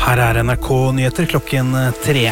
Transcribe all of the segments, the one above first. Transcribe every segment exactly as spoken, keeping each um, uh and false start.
Her er N R K-nyheter klokken tre.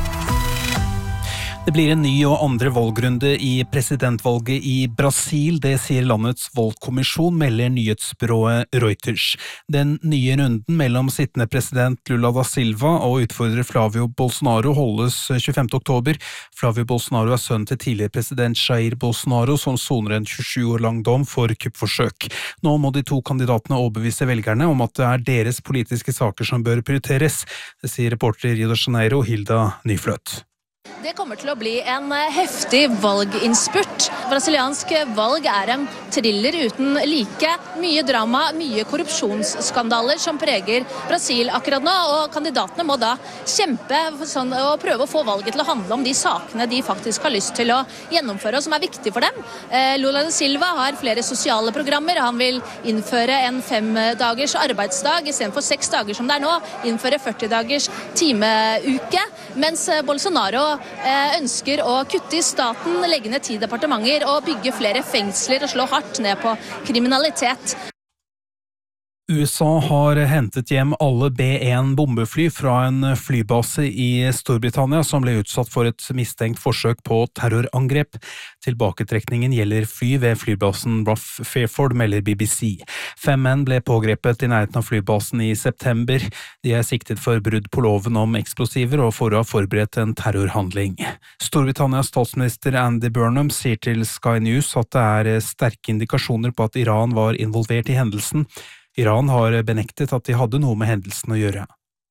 Det blir en ny og andre valgrunde i presidentvalget i Brasil, det sier landets valgkommisjon, melder nyhetsbyrået Reuters. Den nye runden mellom sittende president Lula da Silva og utfordrer Flavio Bolsonaro holdes tjuefemte oktober. Flavio Bolsonaro er sønn til tidligere president Jair Bolsonaro, som soner en tjuesju år lang dom for kuppforsøk. Nå må de to kandidatene overbevise velgerne om at det er deres politiske saker som bør prioriteres, det sier reporter i Rio de Janeiro Hilda Nyfløt. Det kommer til å bli en heftig valginnspurt. Brasiliansk valg er en thriller uten like. Mye drama, mye korrupsjonsskandaler som preger Brasil akkurat nå, og kandidatene må da kjempe sånn, og prøve å få valget til å handle om de sakene de faktisk har lyst til å gjennomføre, og som er viktige for dem. Lula da Silva har flere sosiale programmer. Han vil innføre en femdagers arbeidsdag i stedet for seks dager som det er nå, innføre førti dagers timeuke, mens Bolsonaro ønsker å kutte i staten, legge ned ti departementer og bygge flere fengsler og slå hardt ned på kriminalitet. U S A har hentet hjem alle B én bombefly fra en flybase i Storbritannia som ble utsatt for et mistenkt forsøk på terrorangrep. Tilbaketrekningen gjelder fly ved flybasen Rough Fairford, melder B B C. Fem menn ble pågrepet i nærheten av flybasen i september. De er siktet for brudd på loven om eksplosiver og for å ha forberedt en terrorhandling. Storbritannias statsminister Andy Burnham sier til Sky News at det er sterke indikasjoner på at Iran var involvert i hendelsen. Iran har benektet at de hadde noe med hendelsen å gjøre.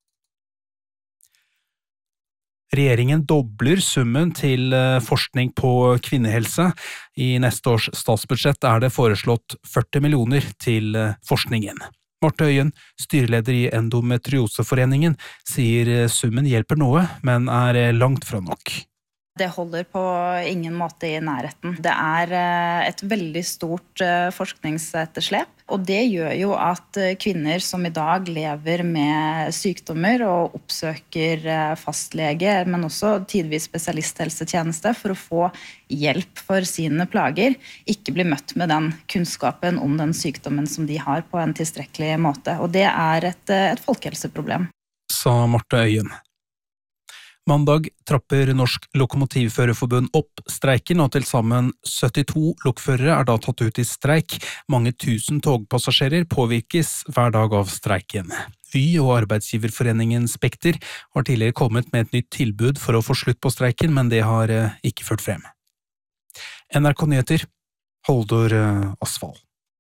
Regjeringen dobler summen til forskning på kvinnehelse. I neste års statsbudsjett er det foreslått førti millioner til forskningen. Marte Øyen, styreleder i Endometrioseforeningen, sier summen hjelper noe, men er langt fra nok. Det holder på ingen måte i nærheten. Det er et veldig stort forskningsetterslep, og det gjør jo at kvinner som i dag lever med sykdommer og oppsøker fastlege, men også tidvis spesialisthelsetjeneste for å få hjelp for sine plager, ikke blir møtt med den kunnskapen om den sykdommen som de har på en tilstrekkelig måte. Og det er et, et folkehelseproblem. Sa Marte Øyen. Mandag trapper Norsk Lokomotivførerforbund opp streiken, og til sammen syttito lokførere er da tatt ut i streik. Mange tusen togpassasjerer påvirkes hver dag av streiken. Vy og arbeidsgiverforeningen Spekter har tidligere kommet med et nytt tilbud for å få slutt på streiken, men det har ikke ført frem. N R K-nyheter, Holdor Asfald.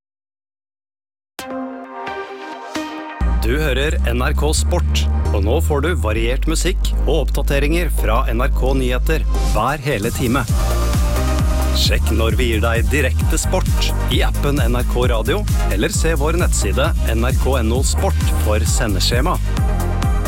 Du hører N R K Sport, og nå får du variert musikk og oppdateringer fra N R K Nyheter hver hele time. Sjekk når vi gir deg direkte sport i appen N R K Radio, eller se vår nettside N R K punktum no sport for sendeskjema.